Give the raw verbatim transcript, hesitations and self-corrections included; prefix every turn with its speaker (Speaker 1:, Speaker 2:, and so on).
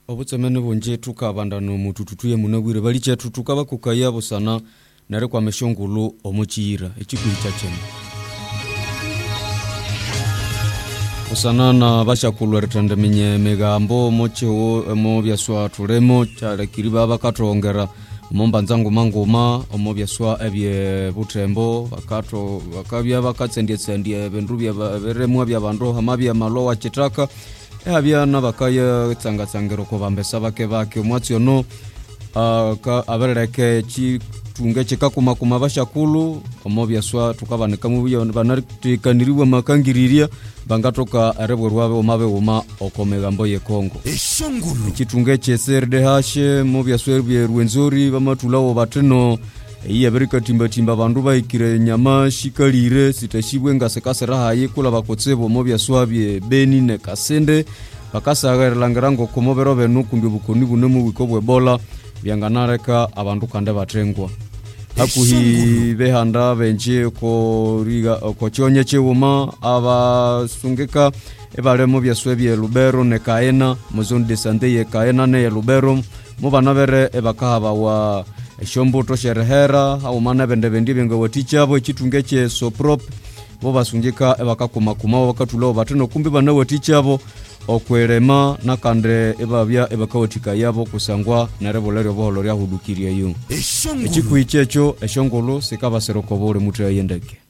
Speaker 1: obutsemene bonje tukabandano mutututuye munabwire bali cyetu tukaba kukaya busana nare kwa meshongulu omuchira ekikuita cyane busana na bashakulu retanda minye megambo mochewo mo byaswa turemo cyare kiriba bakatongera momba nzangu mangoma omo byaswa ebye butembo bakato bakabya bakatsendye tsendye bendu bya beremo bya bandu hamabya malowa chitaka ebya nabakaya tsanga tsangero ko bambesa bake bake omwatsi ono uh, ka abereke chi tunge chikakuma kuma bashakulu omo byaswa tukabaneka mu byo banarikaniriwe makangiriria bangatoka arebo rwabe omabe oma okomegambo ye Kongo
Speaker 2: eshongulu
Speaker 1: chitunge cheserde hashe mu byaswa bye rwenzori bamatulawo bateno iya berika timba timba bandu baikire nyama shikalire sitashibwe ngasekasera hayi kula bakotsebo mo byaswa bye beni ne kasende bakasaga langarango komobero benu kumbi bukoni bunemu wikobwe bola byanganareka abantu kande batengwa akuhi behanda benje ko riga ko chonye chewuma abasungeka ebale mu byaswe bye Lubero ne Kaena mu zone de santé ye Kaena ne Lubero mu banabere ebakahaba wa eshombo to sherehera au mana bende bendi benga watichabo chitunge che soprop bo basungeka ebakakuma kuma bakatulo bateno kumbi bana watichabo okwerema nakande ebabya ebakawatika yabo kusangwa narebolero boholo lya hudukiria yo
Speaker 2: eshongulu
Speaker 1: ekikuichecho eshongolo sikaba serokobole mutu yendeke